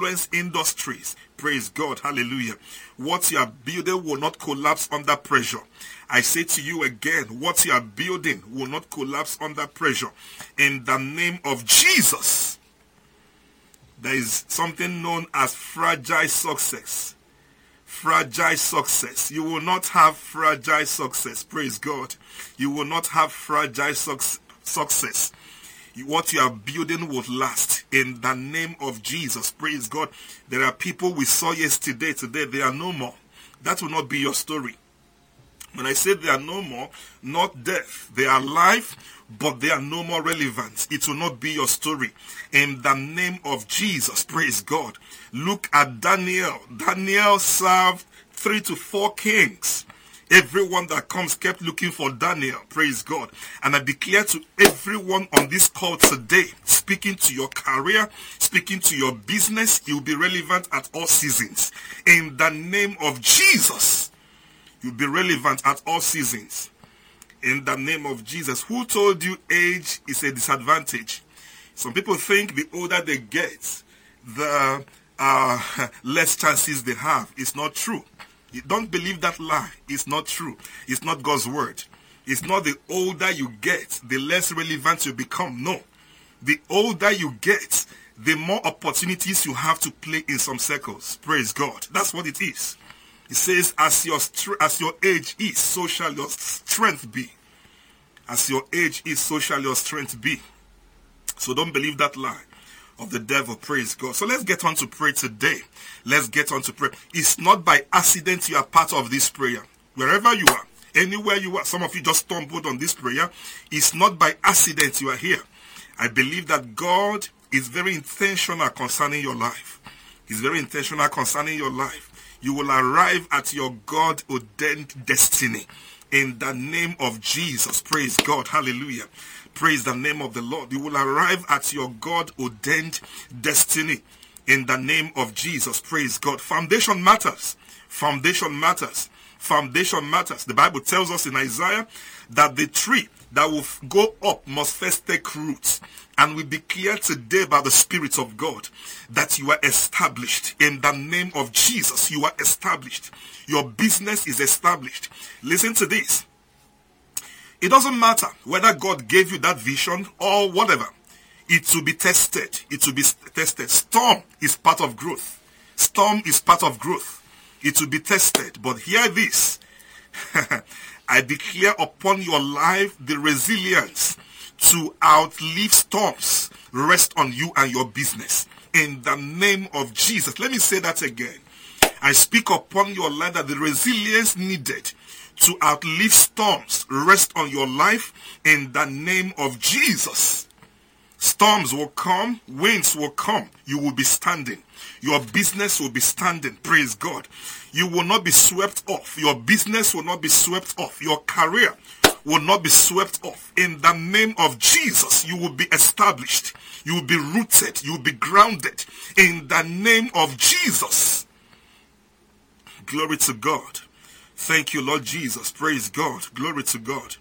influence industries. Praise God. Hallelujah. What you are building will not collapse under pressure. I say to you again, what you are building will not collapse under pressure. In the name of Jesus. There is something known as fragile success. Fragile success. You will not have fragile success. Praise God. You will not have fragile success. What you are building will last in the name of Jesus. Praise God. There are people we saw yesterday, today they are no more. That will not be your story. When I say they are no more, not death. They are alive, but they are no more relevant. It will not be your story. In the name of Jesus, praise God. Look at Daniel. Daniel served 3 to 4 kings. Everyone that comes kept looking for Daniel. Praise God. And I declare to everyone on this call today, speaking to your career, speaking to your business, you'll be relevant at all seasons. In the name of Jesus, you'll be relevant at all seasons. In the name of Jesus. Who told you age is a disadvantage? Some people think the older they get, the less chances they have. It's not true. You don't believe that lie. It's not true. It's not God's word. It's not the older you get, the less relevant you become. No. The older you get, the more opportunities you have to play in some circles. Praise God. That's what it is. It says, as your age is, so shall your strength be. As your age is, so shall your strength be. So don't believe that lie of the devil. Praise God. So let's get on to pray today. Let's get on to pray. It's not by accident you are part of this prayer. Wherever you are, anywhere you are, some of you just stumbled on this prayer. It's not by accident you are here. I believe that God is very intentional concerning your life. He's very intentional concerning your life. You will arrive at your God-ordained destiny in the name of Jesus. Praise God. Hallelujah. Praise the name of the Lord. You will arrive at your God-ordained destiny in the name of Jesus. Praise God. Foundation matters. Foundation matters. Foundation matters. The Bible tells us in Isaiah that the tree that will go up must first take root. And we declare today by the Spirit of God that you are established. In the name of Jesus, you are established. Your business is established. Listen to this. It doesn't matter whether God gave you that vision or whatever. It will be tested. It will be tested. Storm is part of growth. Storm is part of growth. It will be tested. But hear this. I declare upon your life the resilience to outlive storms rest on you and your business. In the name of Jesus. Let me say that again. I speak upon your life that the resilience needed to outlive storms rest on your life in the name of Jesus. Storms will come, winds will come, you will be standing. Your business will be standing. Praise God. You will not be swept off. Your business will not be swept off. Your career will not be swept off. In the name of Jesus, you will be established. You will be rooted. You will be grounded. In the name of Jesus. Glory to God. Thank you, Lord Jesus. Praise God. Glory to God.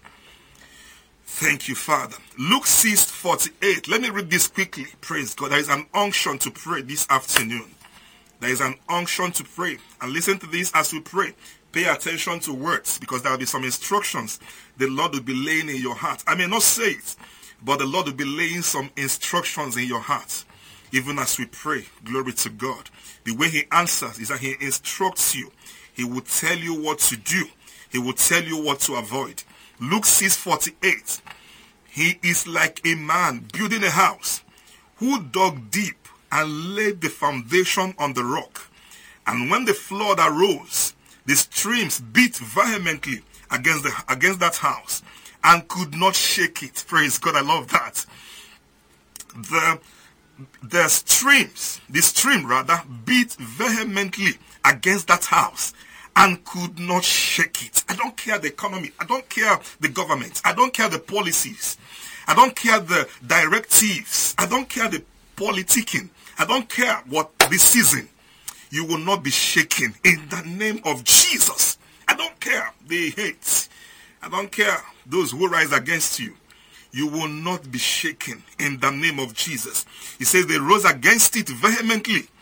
Thank you, Father. Luke 6:48. Let me read this quickly. Praise God. There is an unction to pray this afternoon. There is an unction to pray. And listen to this as we pray. Pay attention to words, because there will be some instructions the Lord will be laying in your heart. I may not say it, but the Lord will be laying some instructions in your heart. Even as we pray, glory to God. The way he answers is that he instructs you. He will tell you what to do. He will tell you what to avoid. Luke 6:48. He is like a man building a house who dug deep and laid the foundation on the rock. And when the flood arose, the streams beat vehemently against that house and could not shake it. Praise God, I love that. The stream beat vehemently against that house and could not shake it. I don't care the economy. I don't care the government. I don't care the policies. I don't care the directives. I don't care the politicking. I don't care what the season. You will not be shaken in the name of Jesus. I don't care the hate. I don't care those who rise against you. You will not be shaken in the name of Jesus. He says they rose against it vehemently